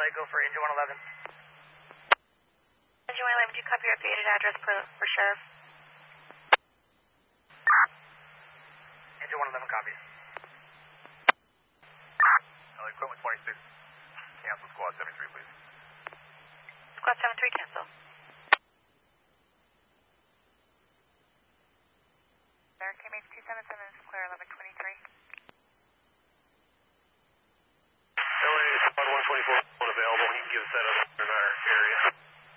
LA, go for engine 111. Engine 111, do you copy your updated address for Sheriff? Engine 111 copies. LA, equipment 26. Cancel squad 73, please. Squad 73, cancel. American MH 277 is clear, 1123.